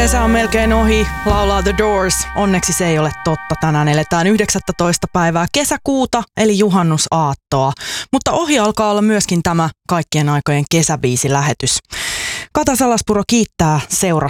Kesä on melkein ohi, laulaa The Doors. Onneksi se ei ole totta. Tänään eletään 19. päivää kesäkuuta, eli juhannusaattoa. Mutta ohi alkaa olla myöskin tämä kaikkien aikojen kesäbiisilähetys. Kata Salaspuro kiittää